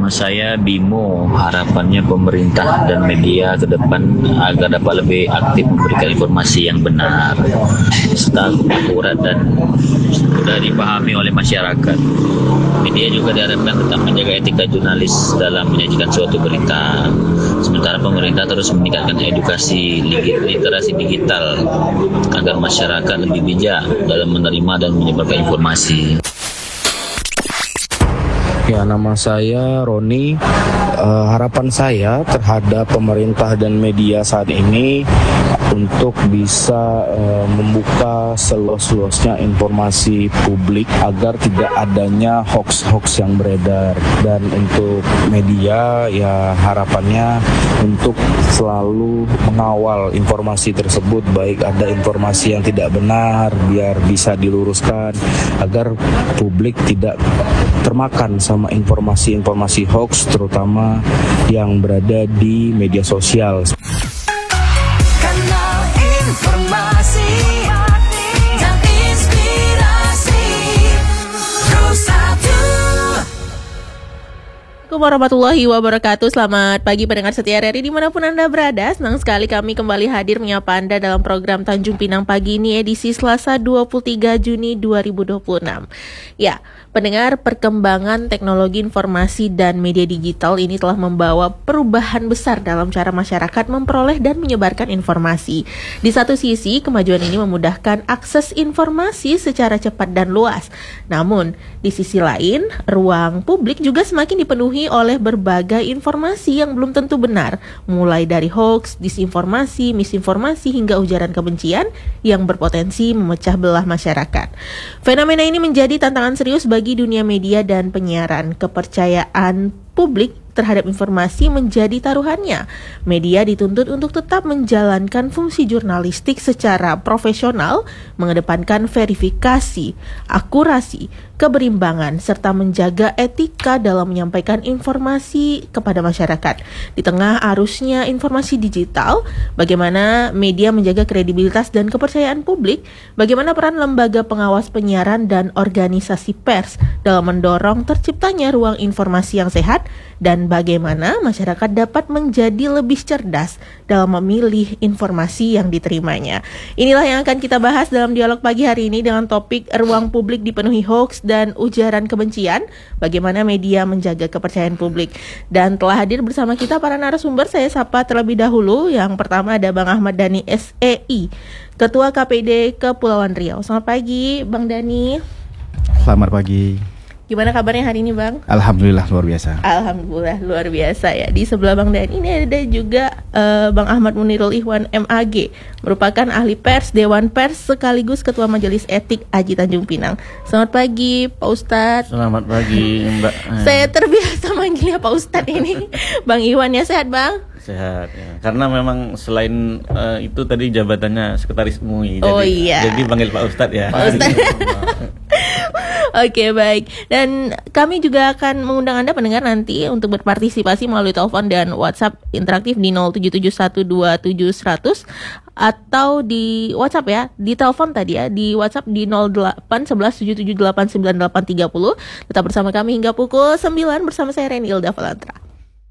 Nama saya Bimo. Harapannya pemerintah dan media ke depan agar dapat lebih aktif memberikan informasi yang benar, serta akurat dan mudah dipahami oleh masyarakat. Media juga diharapkan tetap menjaga etika jurnalis dalam menyajikan suatu berita. Sementara pemerintah terus meningkatkan edukasi literasi digital agar masyarakat lebih bijak dalam menerima dan menyebarkan informasi. Ya, nama saya Roni. Harapan saya terhadap pemerintah dan media saat ini untuk bisa membuka seluas-luasnya informasi publik agar tidak adanya hoax-hoax yang beredar. Dan untuk media, ya harapannya untuk selalu mengawal informasi tersebut, baik ada informasi yang tidak benar biar bisa diluruskan agar publik tidak termakan sama informasi-informasi hoax, terutama yang berada di media sosial. Kanal informasi dan inspirasi Pro1. Assalamualaikum warahmatullahi wabarakatuh. Selamat pagi pendengar setia RRI dimanapun Anda berada. Senang sekali kami kembali hadir menyapa Anda dalam program Tanjung Pinang Pagi ini edisi Selasa 23 Juni 2026. Ya, pendengar, perkembangan teknologi informasi dan media digital ini telah membawa perubahan besar dalam cara masyarakat memperoleh dan menyebarkan informasi. Di satu sisi, kemajuan ini memudahkan akses informasi secara cepat dan luas. Namun, di sisi lain, ruang publik juga semakin dipenuhi oleh berbagai informasi yang belum tentu benar, mulai dari hoax, disinformasi, misinformasi, hingga ujaran kebencian yang berpotensi memecah belah masyarakat. Fenomena ini menjadi tantangan serius bagi dunia media dan penyiaran. Kepercayaan publik terhadap informasi menjadi taruhannya. Media dituntut untuk tetap menjalankan fungsi jurnalistik secara profesional, mengedepankan verifikasi, akurasi, keberimbangan, serta menjaga etika dalam menyampaikan informasi kepada masyarakat. Di tengah arusnya informasi digital, bagaimana media menjaga kredibilitas dan kepercayaan publik, bagaimana peran lembaga pengawas penyiaran dan organisasi pers dalam mendorong terciptanya ruang informasi yang sehat, dan bagaimana masyarakat dapat menjadi lebih cerdas dalam memilih informasi yang diterimanya. Inilah yang akan kita bahas dalam dialog pagi hari ini dengan topik ruang publik dipenuhi hoax dan ujaran kebencian, bagaimana media menjaga kepercayaan publik. Dan telah hadir bersama kita para narasumber. Saya sapa terlebih dahulu. Yang pertama ada Bang Ahmad Dhani SEI, Ketua KPD Kepulauan Riau. Selamat pagi Bang Dhani. Selamat pagi. Gimana kabarnya hari ini Bang? Alhamdulillah luar biasa. Alhamdulillah luar biasa ya. Di sebelah Bang Dhani ini ada juga Bang Ahmad Munirul Ikhwan MAG, merupakan ahli pers, Dewan Pers sekaligus Ketua Majelis Etik Aji Tanjung Pinang. Selamat pagi Pak Ustadz. Selamat pagi Mbak. Saya terbiasa manggilnya Pak Ustadz ini. Bang Iwan ya, sehat Bang? Sehat ya. Karena memang selain itu tadi jabatannya sekretaris MUI. Oh iya. Jadi panggil Pak Ustadz ya. Pak Ustadz. Oke, baik. Dan kami juga akan mengundang Anda pendengar nanti untuk berpartisipasi melalui telepon dan WhatsApp interaktif di 077127100 atau di WhatsApp ya, di telepon tadi ya, di WhatsApp di 081177898830. Tetap bersama kami hingga pukul 9 bersama saya Reni Ilda Valantra.